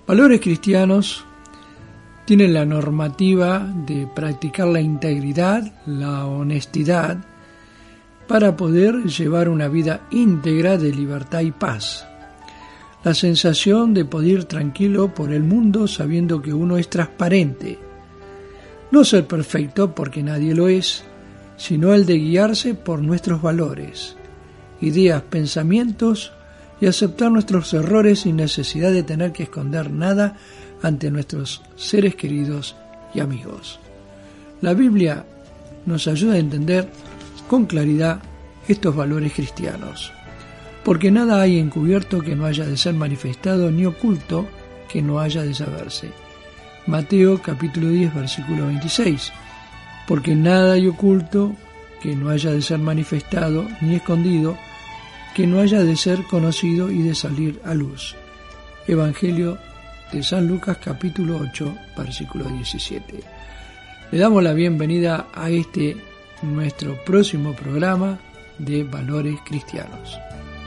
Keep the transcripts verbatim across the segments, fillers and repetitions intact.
Valores cristianos tienen la normativa de practicar la integridad, la honestidad, para poder llevar una vida íntegra de libertad y paz. La sensación de poder ir tranquilo por el mundo sabiendo que uno es transparente. No ser perfecto porque nadie lo es, sino el de guiarse por nuestros valores, ideas, pensamientos y aceptar nuestros errores sin necesidad de tener que esconder nada ante nuestros seres queridos y amigos. La Biblia nos ayuda a entender con claridad estos valores cristianos, porque nada hay encubierto que no haya de ser manifestado, ni oculto que no haya de saberse. Mateo capítulo diez, versículo veintiséis. Porque nada hay oculto que no haya de ser manifestado, ni escondido, que no haya de ser conocido y de salir a luz. Evangelio de San Lucas capítulo ocho, versículo diecisiete. Le damos la bienvenida a este nuestro próximo programa de Valores Cristianos.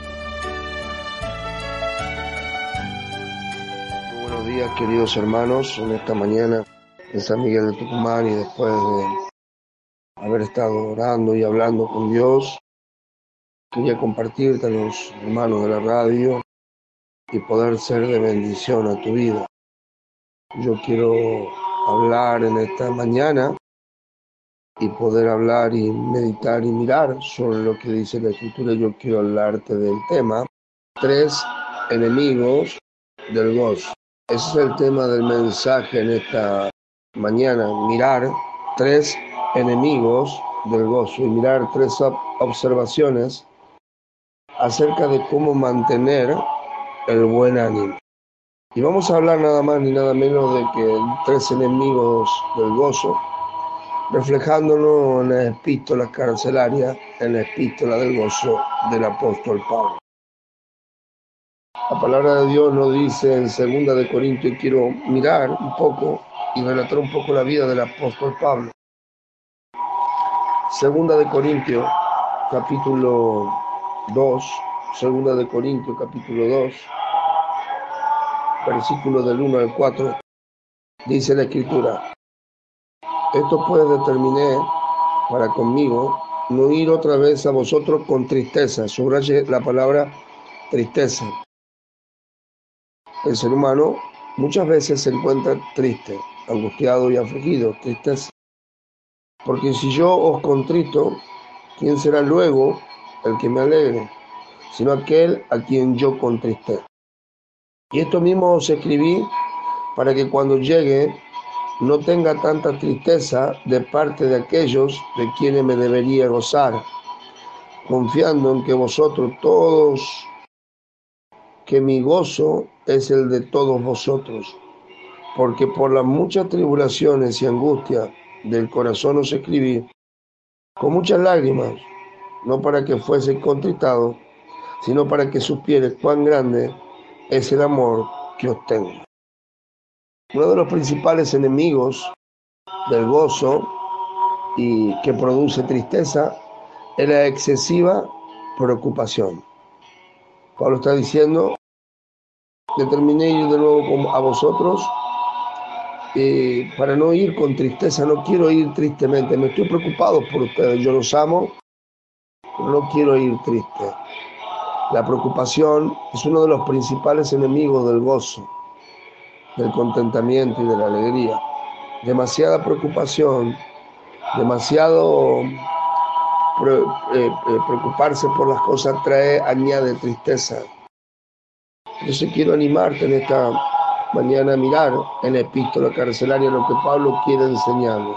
Buenos días, queridos hermanos, en esta mañana en San Miguel de Tucumán, y después de haber estado orando y hablando con Dios, quería compartirte a los hermanos de la radio y poder ser de bendición a tu vida. Yo quiero hablar en esta mañana y poder hablar y meditar y mirar sobre lo que dice la Escritura. Yo quiero hablarte del tema tres enemigos del gozo. Ese es el tema del mensaje en esta mañana, mirar tres enemigos del gozo y mirar tres observaciones acerca de cómo mantener el buen ánimo. Y vamos a hablar nada más ni nada menos de que tres enemigos del gozo, reflejándonos en la epístola carcelaria, en la epístola del gozo del apóstol Pablo. La palabra de Dios nos dice en segunda de Corintios, y quiero mirar un poco y relatar un poco la vida del apóstol Pablo. Segunda de Corintios, capítulo dos, segunda de Corintios, capítulo dos, versículos del uno al cuatro, dice la Escritura: esto pues determiné para conmigo, no ir otra vez a vosotros con tristeza. Subraye la palabra tristeza. El ser humano muchas veces se encuentra triste, angustiado y afligido, tristeza. Porque si yo os contrito, ¿quién será luego el que me alegre? Sino aquel a quien yo contristé. Y esto mismo os escribí para que cuando llegue no tenga tanta tristeza de parte de aquellos de quienes me debería gozar, confiando en que vosotros todos, que mi gozo es el de todos vosotros, porque por las muchas tribulaciones y angustias del corazón os escribí, con muchas lágrimas, no para que fuese contritado, sino para que supieres cuán grande es el amor que os tengo. Uno de los principales enemigos del gozo y que produce tristeza es la excesiva preocupación. Pablo está diciendo: determiné ir de nuevo a vosotros eh, para no ir con tristeza, no quiero ir tristemente, me estoy preocupado por ustedes, yo los amo, pero no quiero ir triste. La preocupación es uno de los principales enemigos del gozo, del contentamiento y de la alegría. Demasiada preocupación, demasiado pre, eh, eh, preocuparse por las cosas trae, añade tristeza. Entonces quiero animarte en esta mañana a mirar en la epístola carcelaria lo que Pablo quiere enseñarnos.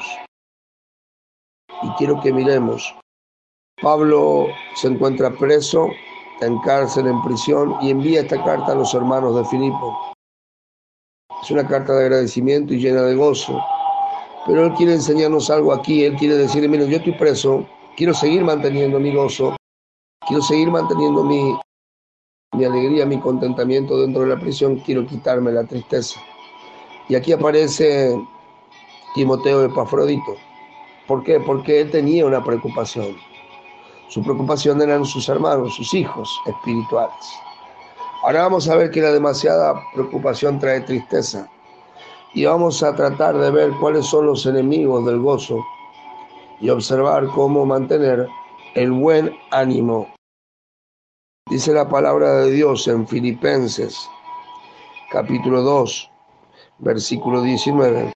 Y quiero que miremos. Pablo se encuentra preso, en cárcel, en prisión, y envía esta carta a los hermanos de Filipo. Es una carta de agradecimiento y llena de gozo. Pero él quiere enseñarnos algo aquí. Él quiere decir: miren, yo estoy preso, quiero seguir manteniendo mi gozo, quiero seguir manteniendo mi, mi alegría, mi contentamiento dentro de la prisión, quiero quitarme la tristeza. Y aquí aparece Timoteo Epafrodito. ¿Por qué? Porque él tenía una preocupación. Su preocupación eran sus hermanos, sus hijos espirituales. Ahora vamos a ver que la demasiada preocupación trae tristeza. Y vamos a tratar de ver cuáles son los enemigos del gozo y observar cómo mantener el buen ánimo. Dice la palabra de Dios en Filipenses, capítulo dos, versículo diecinueve.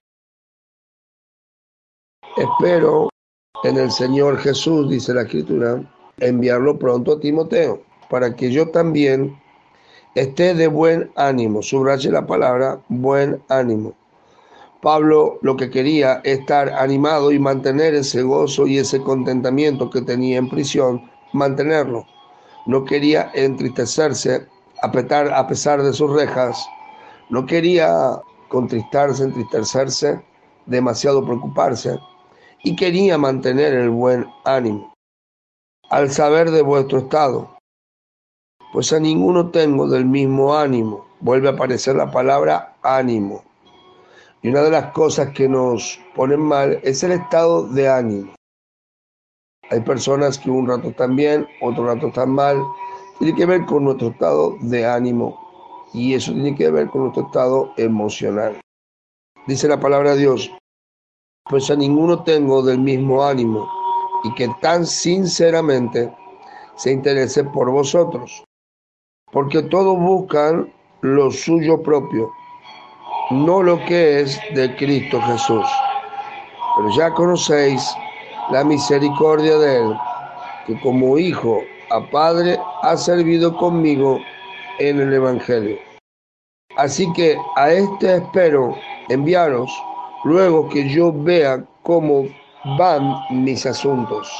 Espero en el Señor Jesús, dice la Escritura, enviarlo pronto a Timoteo, para que yo también esté de buen ánimo. Subraye la palabra buen ánimo. Pablo lo que quería es estar animado y mantener ese gozo y ese contentamiento que tenía en prisión, mantenerlo. No quería entristecerse a pesar, a pesar de sus rejas, no quería contristarse, entristecerse, demasiado preocuparse, y quería mantener el buen ánimo. Al saber de vuestro estado, pues a ninguno tengo del mismo ánimo. Vuelve a aparecer la palabra ánimo. Y una de las cosas que nos ponen mal es el estado de ánimo. Hay personas que un rato están bien, otro rato están mal. Tiene que ver con nuestro estado de ánimo y eso tiene que ver con nuestro estado emocional. Dice la palabra de Dios, pues a ninguno tengo del mismo ánimo y que tan sinceramente se interese por vosotros, porque todos buscan lo suyo propio, no lo que es de Cristo Jesús. Pero ya conocéis la misericordia de Él, que como hijo a padre ha servido conmigo en el Evangelio. Así que a este espero enviaros luego que yo vea cómo van mis asuntos.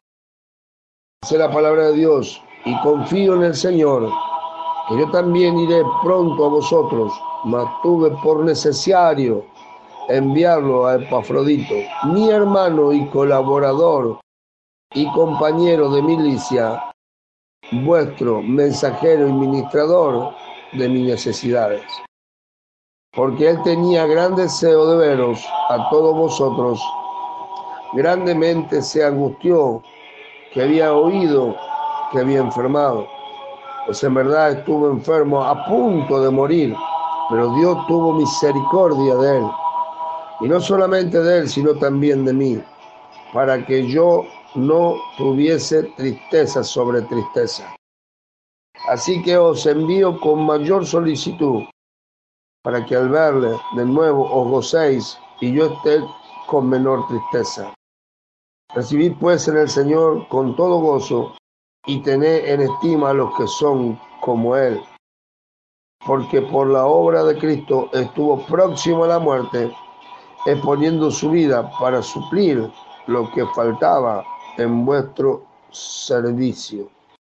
Dice la palabra de Dios, y confío en el Señor, que yo también iré pronto a vosotros, mas tuve por necesario enviarlo a Epafrodito, mi hermano y colaborador y compañero de milicia, vuestro mensajero y ministrador de mis necesidades. Porque él tenía gran deseo de veros a todos vosotros, grandemente se angustió que había oído que había enfermado, pues en verdad estuvo enfermo a punto de morir, pero Dios tuvo misericordia de él, y no solamente de él, sino también de mí, para que yo no tuviese tristeza sobre tristeza. Así que os envío con mayor solicitud, para que al verle de nuevo os gocéis y yo esté con menor tristeza. Recibid pues en el Señor con todo gozo y tened en estima a los que son como Él, porque por la obra de Cristo estuvo próximo a la muerte, exponiendo su vida para suplir lo que faltaba en vuestro servicio.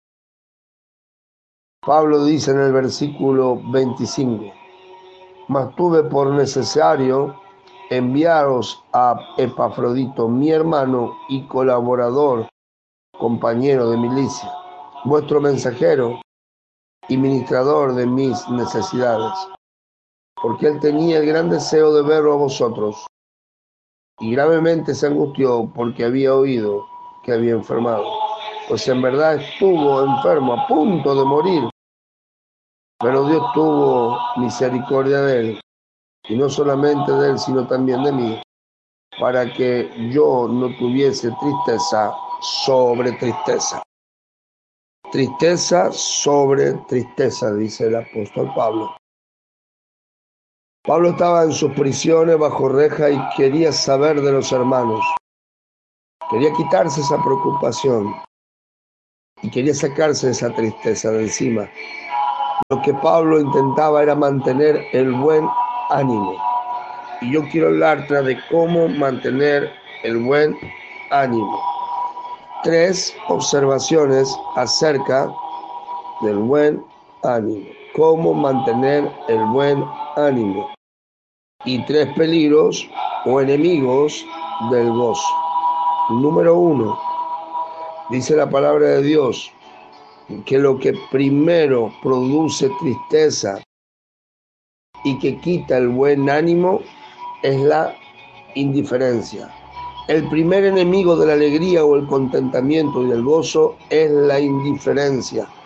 Pablo dice en el versículo veinticinco, mas tuve por necesario enviaros a Epafrodito, mi hermano y colaborador, compañero de milicia, vuestro mensajero y ministrador de mis necesidades, porque él tenía el gran deseo de verlo a vosotros, y gravemente se angustió porque había oído que había enfermado, pues en verdad estuvo enfermo a punto de morir, pero Dios tuvo misericordia de él, y no solamente de él, sino también de mí, para que yo no tuviese tristeza sobre tristeza. Tristeza sobre tristeza, dice el apóstol Pablo. Pablo estaba en sus prisiones bajo reja y quería saber de los hermanos. Quería quitarse esa preocupación y quería sacarse esa tristeza de encima. Lo que Pablo intentaba era mantener el buen ánimo. Y yo quiero hablarte de cómo mantener el buen ánimo. Tres observaciones acerca del buen ánimo. Cómo mantener el buen ánimo. Y tres peligros o enemigos del gozo. Número uno, dice la palabra de Dios que lo que primero produce tristeza y que quita el buen ánimo es la indiferencia. El primer enemigo de la alegría o el contentamiento y del gozo es la indiferencia.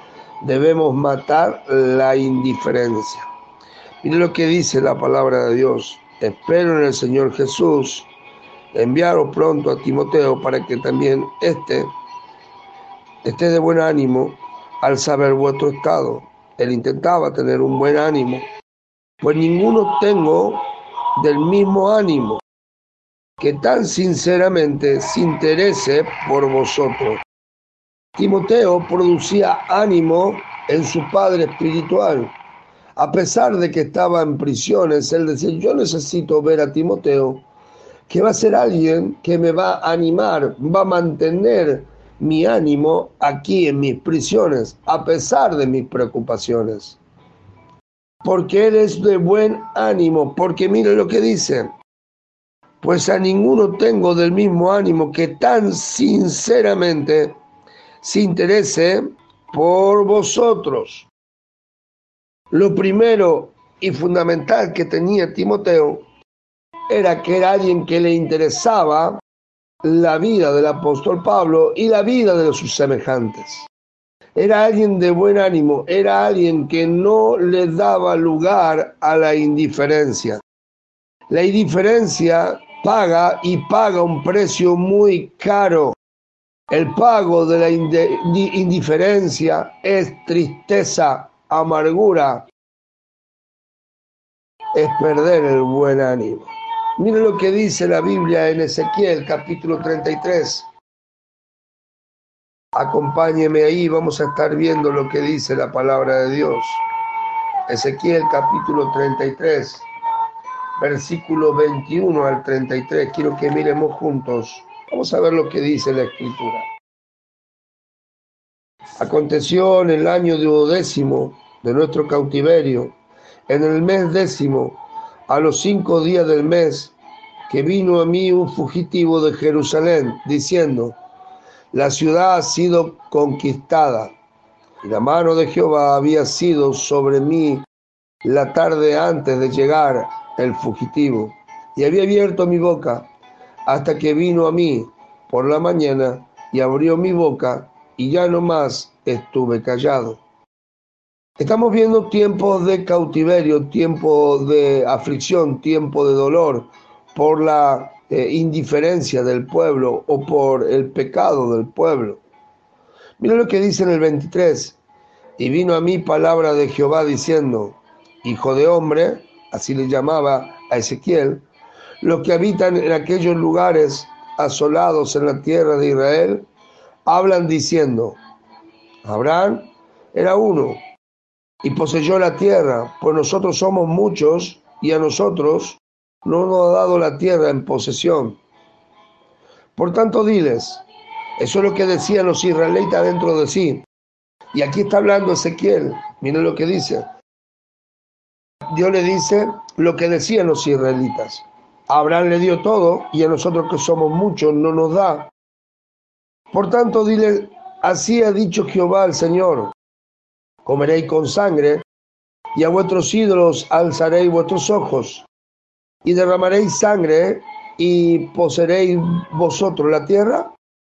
debemos matar la indiferencia. Mire lo que dice la palabra de Dios. Espero en el Señor Jesús enviaros pronto a Timoteo para que también éste esté de buen ánimo al saber vuestro estado. Él intentaba tener un buen ánimo, pues ninguno tengo del mismo ánimo, que tan sinceramente se interese por vosotros. Timoteo producía ánimo en su padre espiritual. A pesar de que estaba en prisiones, él decía, yo necesito ver a Timoteo, que va a ser alguien que me va a animar, va a mantener mi ánimo aquí en mis prisiones, a pesar de mis preocupaciones. Porque él es de buen ánimo, porque mire lo que dice, pues a ninguno tengo del mismo ánimo que tan sinceramente se interese por vosotros. Lo primero y fundamental que tenía Timoteo era que era alguien que le interesaba la vida del apóstol Pablo y la vida de sus semejantes. Era alguien de buen ánimo, era alguien que no le daba lugar a la indiferencia. La indiferencia paga y paga un precio muy caro. El pago de la indiferencia es tristeza, amargura, es perder el buen ánimo. Mire lo que dice la Biblia en Ezequiel capítulo treinta y tres. Acompáñeme ahí, vamos a estar viendo lo que dice la palabra de Dios. Ezequiel capítulo treinta y tres, versículo veintiuno al treinta y tres. Quiero que miremos juntos. Vamos a ver lo que dice la Escritura. Aconteció en el año duodécimo de nuestro cautiverio, en el mes décimo, a los cinco días del mes, que vino a mí un fugitivo de Jerusalén, diciendo, la ciudad ha sido conquistada, y la mano de Jehová había sido sobre mí la tarde antes de llegar el fugitivo, y había abierto mi boca hasta que vino a mí por la mañana y abrió mi boca, y ya no más estuve callado. Estamos viendo tiempos de cautiverio, tiempos de aflicción, tiempo de dolor por la eh, indiferencia del pueblo o por el pecado del pueblo. Mira lo que dice en el veintitrés. Y vino a mí palabra de Jehová diciendo, hijo de hombre, así le llamaba a Ezequiel, los que habitan en aquellos lugares asolados en la tierra de Israel, hablan diciendo, Abraham era uno y poseyó la tierra, pues nosotros somos muchos y a nosotros no nos ha dado la tierra en posesión. Por tanto, diles, eso es lo que decían los israelitas dentro de sí. Y aquí está hablando Ezequiel, miren lo que dice. Dios le dice lo que decían los israelitas. A Abraham le dio todo y a nosotros que somos muchos no nos da. Por tanto, dile, así ha dicho Jehová el Señor, comeréis con sangre y a vuestros ídolos alzaréis vuestros ojos y derramaréis sangre y poseeréis vosotros la tierra.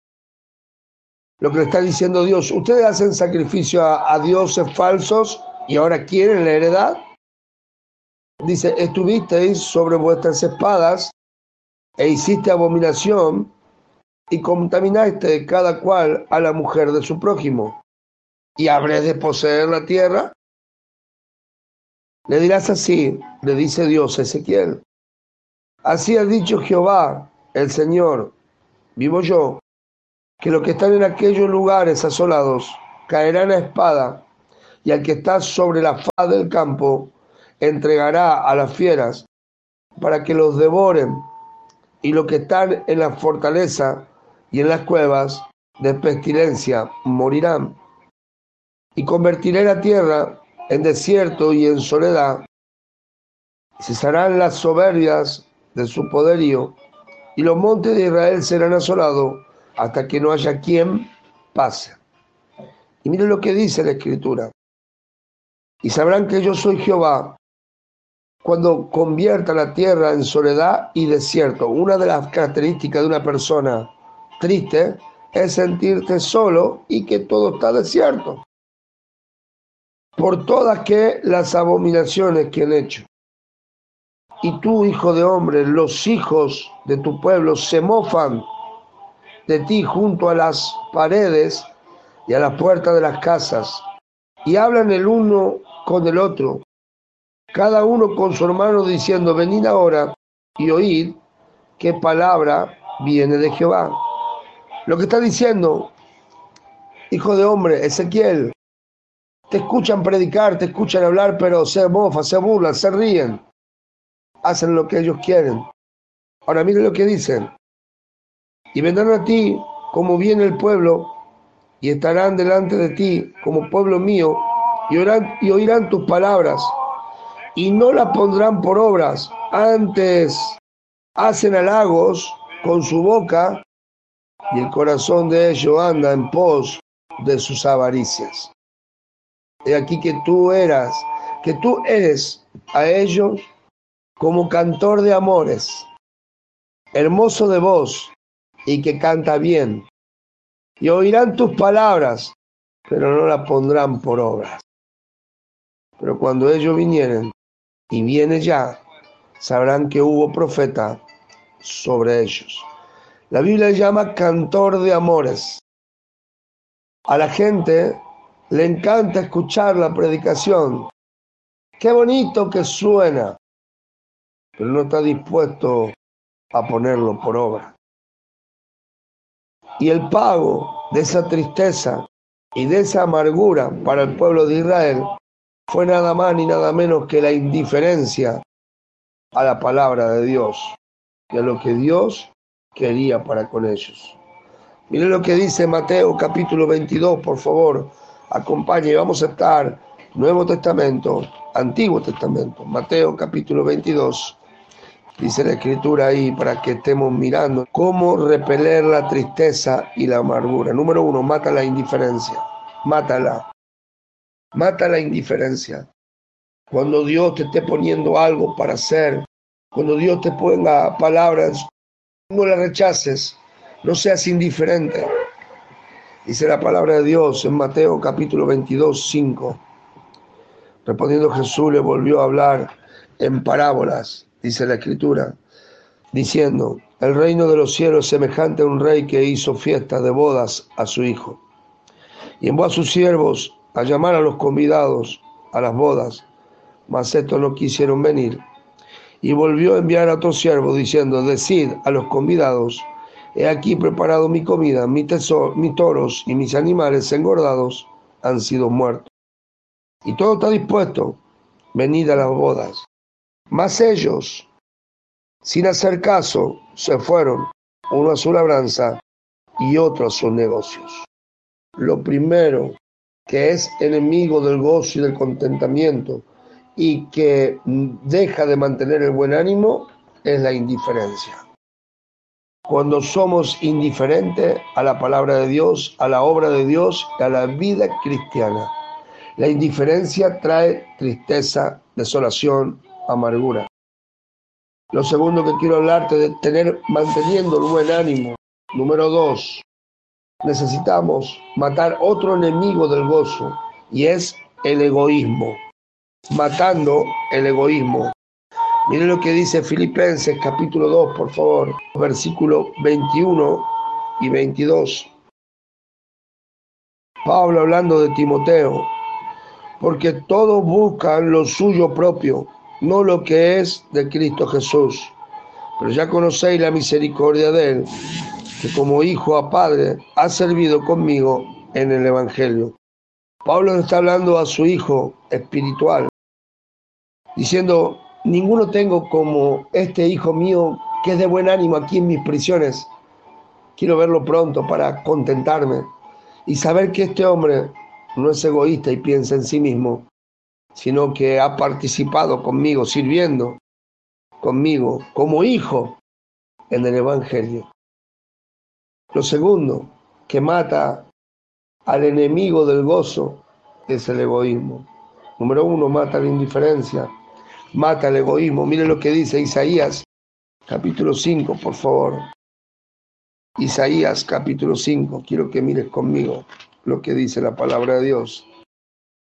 Lo que le está diciendo Dios, ustedes hacen sacrificio a, a dioses falsos y ahora quieren la heredad. Dice, estuvisteis sobre vuestras espadas e hiciste abominación y contaminaste cada cual a la mujer de su prójimo. ¿Y habréis de poseer la tierra? Le dirás así, le dice Dios a Ezequiel. Así ha dicho Jehová, el Señor, vivo yo, que los que están en aquellos lugares asolados caerán a espada, y al que está sobre la faz del campo entregará a las fieras para que los devoren, y los que están en la fortaleza y en las cuevas de pestilencia morirán. Y convertiré la tierra en desierto y en soledad, y cesarán las soberbias de su poderío, y los montes de Israel serán asolados hasta que no haya quien pase. Y mire lo que dice la Escritura. Y sabrán que yo soy Jehová cuando convierta la tierra en soledad y desierto. Una de las características de una persona triste es sentirte solo y que todo está desierto. por todas que las abominaciones que han hecho. Y tú, hijo de hombre, los hijos de tu pueblo se mofan de ti junto a las paredes y a las puertas de las casas, y hablan el uno con el otro, cada uno con su hermano, diciendo: venid ahora y oíd qué palabra viene de Jehová. Lo que está diciendo, hijo de hombre, Ezequiel, te escuchan predicar, te escuchan hablar, pero se mofan, se burlan, se ríen, hacen lo que ellos quieren. Ahora miren lo que dicen: y vendrán a ti como viene el pueblo, y estarán delante de ti como pueblo mío, y oirán, y oirán tus palabras, y no las pondrán por obras, antes hacen halagos con su boca, y el corazón de ellos anda en pos de sus avaricias. He aquí que tú eras, que tú eres a ellos como cantor de amores, hermoso de voz, y que canta bien, y oirán tus palabras, pero no las pondrán por obras. Pero cuando ellos vinieren, y viene ya, sabrán que hubo profeta sobre ellos. La Biblia llama cantor de amores. A la gente le encanta escuchar la predicación. Qué bonito que suena, pero no está dispuesto a ponerlo por obra. Y el pago de esa tristeza y de esa amargura para el pueblo de Israel fue nada más ni nada menos que la indiferencia a la palabra de Dios y a lo que Dios quería para con ellos. Miren lo que dice Mateo capítulo veintidós, por favor, acompañe. Vamos a estar Nuevo Testamento, Antiguo Testamento, Mateo capítulo veintidós. Dice la escritura ahí para que estemos mirando cómo repeler la tristeza y la amargura. Número uno, mata la indiferencia. Mátala. Mata la indiferencia. Cuando Dios te esté poniendo algo para hacer, cuando Dios te ponga palabras, no las rechaces, no seas indiferente. Dice la palabra de Dios en Mateo capítulo veintidós, cinco. Respondiendo Jesús le volvió a hablar en parábolas, dice la escritura, diciendo: el reino de los cielos es semejante a un rey que hizo fiesta de bodas a su hijo, y envió a sus siervos a llamar a los convidados a las bodas, mas estos no quisieron venir. Y volvió a enviar a otros siervos diciendo: decid a los convidados: he aquí preparado mi comida, mi tesoro, mis toros y mis animales engordados han sido muertos, y todo está dispuesto, venid a las bodas. Mas ellos, sin hacer caso, se fueron, uno a su labranza y otro a sus negocios. Lo primero que es enemigo del gozo y del contentamiento y que deja de mantener el buen ánimo es la indiferencia. Cuando somos indiferentes a la palabra de Dios, a la obra de Dios y a la vida cristiana, la indiferencia trae tristeza, desolación, amargura. Lo segundo que quiero hablarte de tener, manteniendo el buen ánimo. Número dos, necesitamos matar otro enemigo del gozo, y es el egoísmo. Matando el egoísmo. Miren lo que dice Filipenses capítulo dos, por favor, versículos veintiuno y veintidós. Pablo hablando de Timoteo: porque todos buscan lo suyo propio, no lo que es de Cristo Jesús. Pero ya conocéis la misericordia de Él, que como hijo a padre ha servido conmigo en el Evangelio. Pablo está hablando a su hijo espiritual, diciendo: ninguno tengo como este hijo mío que es de buen ánimo aquí en mis prisiones. Quiero verlo pronto para contentarme y saber que este hombre no es egoísta y piensa en sí mismo, sino que ha participado conmigo, sirviendo conmigo como hijo en el Evangelio. Lo segundo que mata al enemigo del gozo es el egoísmo. Número uno, mata la indiferencia, mata el egoísmo. Mire lo que dice Isaías capítulo cinco, por favor. Isaías capítulo cinco, quiero que mires conmigo lo que dice la palabra de Dios.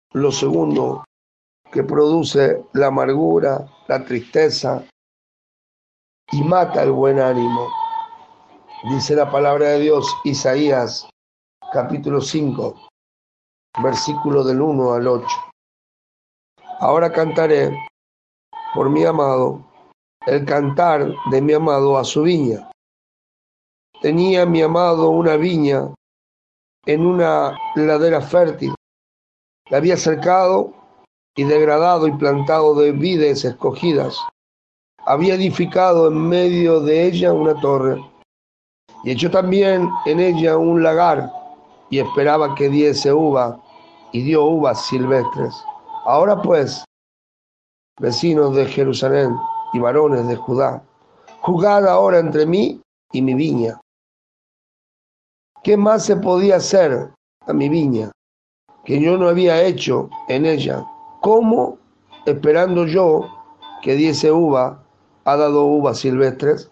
lo segundo que produce la amargura, la tristeza y mata el buen ánimo. Dice la palabra de Dios, Isaías capítulo cinco, versículo del uno al ocho. Ahora cantaré por mi amado, el cantar de mi amado a su viña. Tenía mi amado una viña en una ladera fértil. La había cercado y degradado y plantado de vides escogidas. Había edificado en medio de ella una torre y echó también en ella un lagar y esperaba que diese uva y dio uvas silvestres. Ahora pues, vecinos de Jerusalén y varones de Judá, jugad ahora entre mí y mi viña. ¿Qué más se podía hacer a mi viña que yo no había hecho en ella? ¿Cómo, esperando yo que diese uva, ha dado uvas silvestres?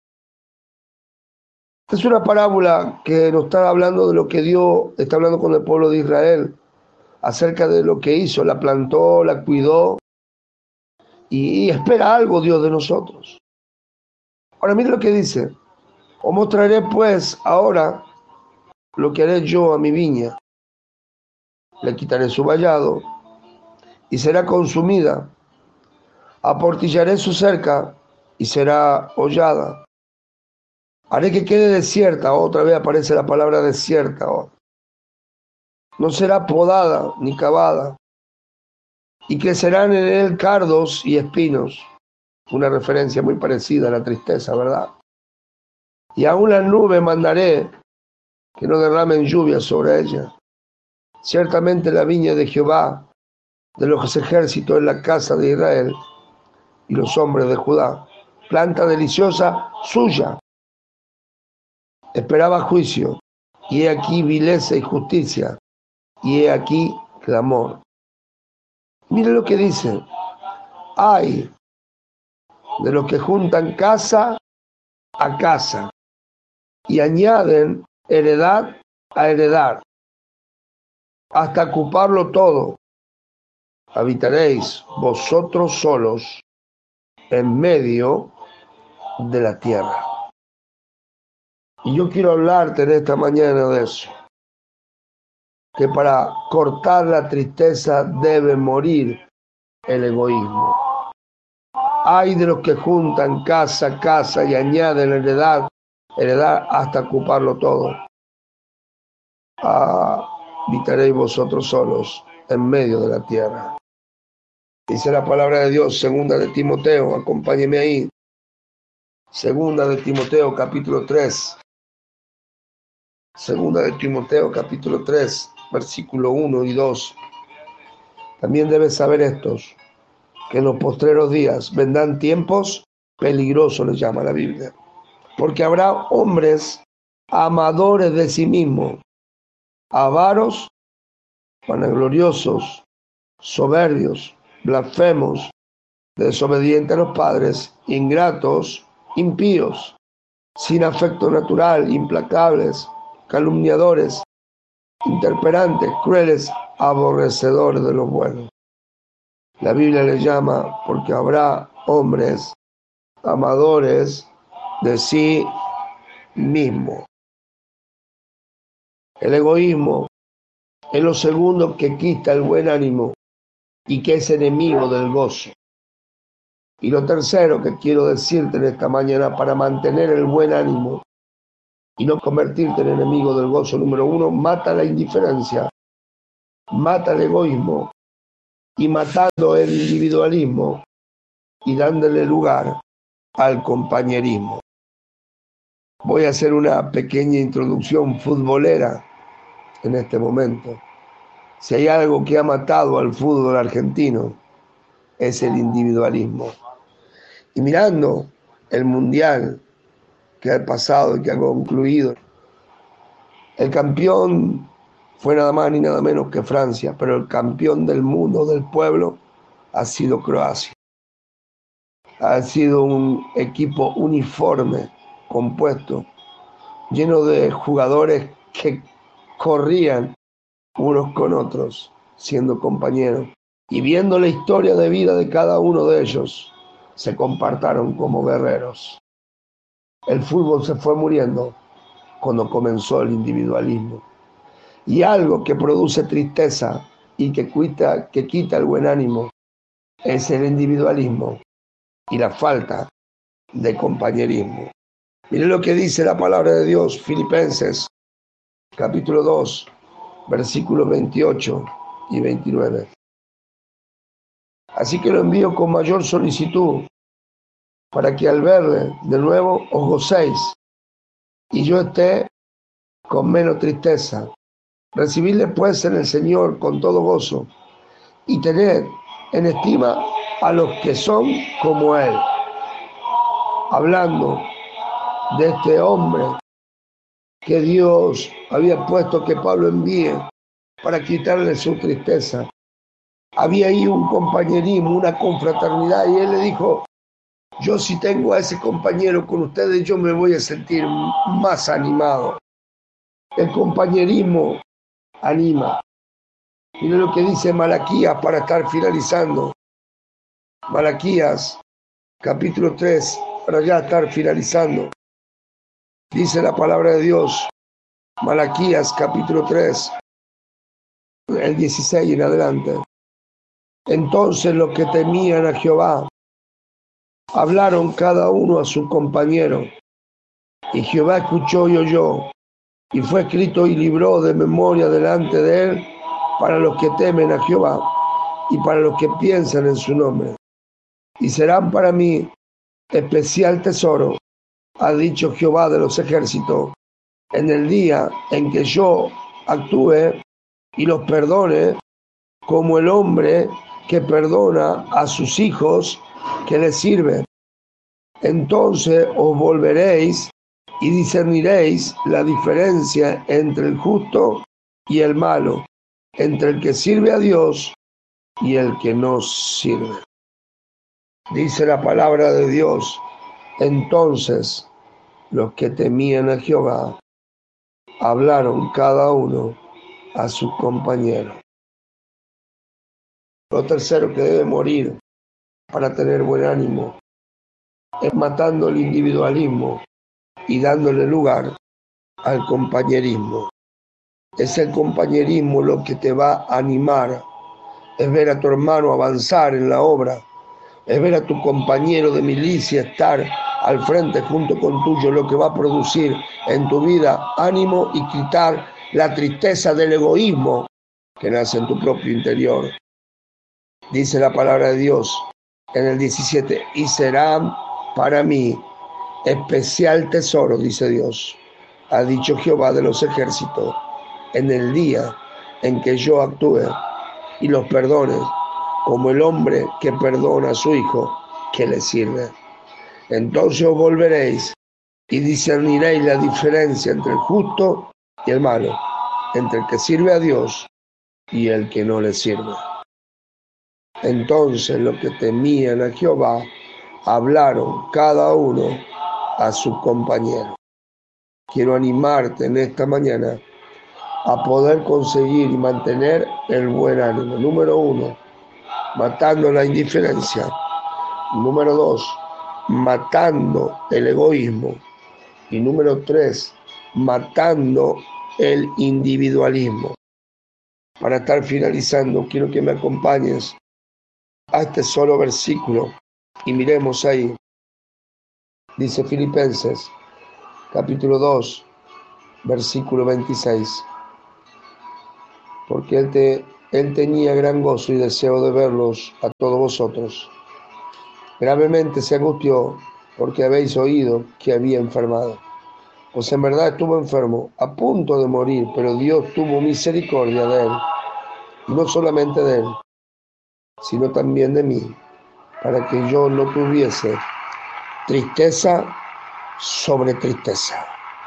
Es una parábola que nos está hablando de lo que Dios está hablando con el pueblo de Israel, acerca de lo que hizo, la plantó, la cuidó, y, y espera algo Dios de nosotros. Ahora mire lo que dice: os mostraré pues ahora lo que haré yo a mi viña. Le quitaré su vallado y será consumida. Aportillaré su cerca y será hollada. Haré que quede desierta. Otra vez aparece la palabra desierta. No será podada ni cavada. Y crecerán en él cardos y espinos. Una referencia muy parecida a la tristeza, ¿verdad? Y aún las nubes mandaré que no derramen lluvia sobre ella. Ciertamente la viña de Jehová, de los ejércitos, en la casa de Israel y los hombres de Judá, planta deliciosa suya. Esperaba juicio, y he aquí vileza y justicia, y he aquí clamor. Mire lo que dice: ay de los que juntan casa a casa y añaden heredad a heredar, hasta ocuparlo todo. Habitaréis vosotros solos en medio de la tierra. Y yo quiero hablarte en esta mañana de eso, que para cortar la tristeza debe morir el egoísmo. Hay de los que juntan casa a casa y añaden heredad, heredad hasta ocuparlo todo. Habitaréis vosotros solos en medio de la tierra. Dice la palabra de Dios, segunda de Timoteo, acompáñeme ahí. Segunda de Timoteo, capítulo tres. Segunda de Timoteo, capítulo tres, versículo uno y dos. También debes saber estos, que en los postreros días vendrán tiempos peligrosos, les llama la Biblia, porque habrá hombres amadores de sí mismos, avaros, vanagloriosos, soberbios, blasfemos, desobedientes a los padres, ingratos, impíos, sin afecto natural, implacables, calumniadores, interperantes, crueles, aborrecedores de lo bueno. La Biblia le llama porque habrá hombres amadores de sí mismo. El egoísmo es lo segundo que quita el buen ánimo y que es enemigo del gozo. Y lo tercero que quiero decirte en esta mañana para mantener el buen ánimo y no convertirte en enemigo del gozo, número uno, mata la indiferencia, mata el egoísmo, y matando el individualismo y dándole lugar al compañerismo. Voy a hacer una pequeña introducción futbolera en este momento. Si hay algo que ha matado al fútbol argentino, es el individualismo. Y mirando el mundial que ha pasado y que ha concluido, el campeón fue nada más ni nada menos que Francia, pero el campeón del mundo, del pueblo, ha sido Croacia. Ha sido un equipo uniforme, compuesto, lleno de jugadores que corrían unos con otros. siendo compañeros, y viendo la historia de vida de cada uno de ellos, se compartaron como guerreros. El fútbol se fue muriendo cuando comenzó el individualismo. Y algo que produce tristeza y que quita, que quita el buen ánimo es el individualismo y la falta de compañerismo. Mire lo que dice la palabra de Dios, Filipenses, capítulo dos, versículos veintiocho y veintinueve. Así que lo envío con mayor solicitud, para que al verle de nuevo os gocéis, y yo esté con menos tristeza. Recibidle pues en el Señor con todo gozo, y tened en estima a los que son como Él. Hablando de este hombre que Dios había puesto que Pablo envíe para quitarle su tristeza. Había ahí un compañerismo, una confraternidad, y él le dijo: yo si tengo a ese compañero con ustedes, yo me voy a sentir más animado. El compañerismo anima. Mire lo que dice Malaquías para estar finalizando. Malaquías, capítulo tres, para ya estar finalizando. Dice la palabra de Dios, Malaquías, capítulo tres, el dieciséis en adelante. Entonces los que temían a Jehová hablaron cada uno a su compañero, y Jehová escuchó y oyó, y fue escrito y libró de memoria delante de él para los que temen a Jehová y para los que piensan en su nombre. Y serán para mí especial tesoro, ha dicho Jehová de los ejércitos, en el día en que yo actúe y los perdone, como el hombre que perdona a sus hijos que le sirven. Entonces os volveréis y discerniréis la diferencia entre el justo y el malo, entre el que sirve a Dios y el que no sirve. Dice la palabra de Dios: entonces los que temían a Jehová hablaron cada uno a su compañero. Lo tercero que debe morir para tener buen ánimo es matando el individualismo y dándole lugar al compañerismo. Es el compañerismo lo que te va a animar, es ver a tu hermano avanzar en la obra, es ver a tu compañero de milicia estar al frente junto con tuyo, lo que va a producir en tu vida ánimo y quitar la tristeza del egoísmo que nace en tu propio interior. Dice la palabra de Dios en el diecisiete, y serán para mí especial tesoro, dice Dios, ha dicho Jehová de los ejércitos, en el día en que yo actúe y los perdone, como el hombre que perdona a su hijo que le sirve. Entonces os volveréis y discerniréis la diferencia entre el justo y el malo, entre el que sirve a Dios y el que no le sirve. Entonces los que temían a Jehová hablaron cada uno a su compañero. Quiero animarte en esta mañana a poder conseguir y mantener el buen ánimo. Número uno, matando la indiferencia. Número dos, matando el egoísmo. Y número tres, matando el individualismo. Para estar finalizando, quiero que me acompañes a este solo versículo y miremos ahí. Dice Filipenses, capítulo dos, versículo veintiséis. Porque él, te, él tenía gran gozo y deseo de verlos a todos vosotros. Gravemente se angustió porque habéis oído que había enfermado. Pues en verdad estuvo enfermo, a punto de morir, pero Dios tuvo misericordia de él, y no solamente de él, sino también de mí, para que yo no tuviese tristeza sobre tristeza.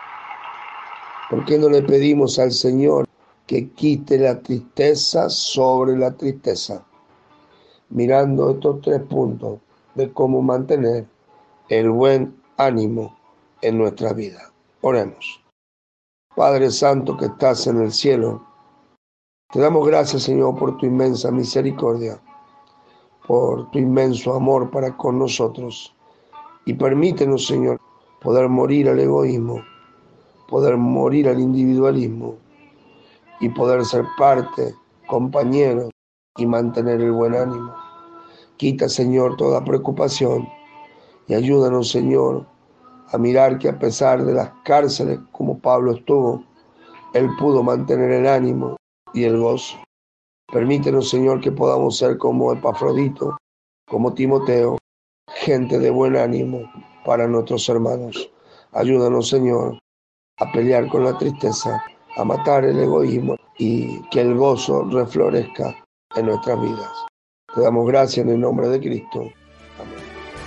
¿Por qué no le pedimos al Señor que quite la tristeza sobre la tristeza? Mirando estos tres puntos de cómo mantener el buen ánimo en nuestra vida. Oremos. Padre Santo que estás en el cielo, Te damos gracias, Señor, por tu inmensa misericordia, por tu inmenso amor para con nosotros. Y permítenos, Señor, poder morir al egoísmo, poder morir al individualismo y poder ser parte, compañeros y mantener el buen ánimo. Quita, Señor, toda preocupación y ayúdanos, Señor, a mirar que a pesar de las cárceles como Pablo estuvo, él pudo mantener el ánimo y el gozo. Permítenos, Señor, que podamos ser como Epafrodito, como Timoteo, gente de buen ánimo para nuestros hermanos. Ayúdanos, Señor, a pelear con la tristeza, a matar el egoísmo y que el gozo reflorezca en nuestras vidas. Te damos gracias en el nombre de Cristo. Amén.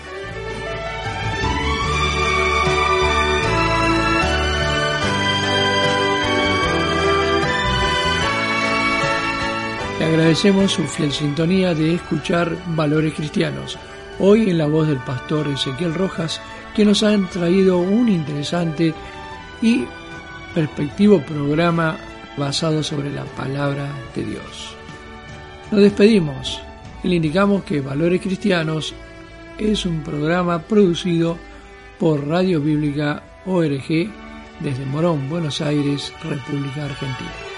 Le agradecemos su fiel sintonía de escuchar Valores Cristianos, hoy en la voz del pastor Ezequiel Rojas, que nos han traído un interesante y perspectivo programa basado sobre la palabra de Dios. Nos despedimos y le indicamos que Valores Cristianos es un programa producido por Radio Bíblica O R G desde Morón, Buenos Aires, República Argentina.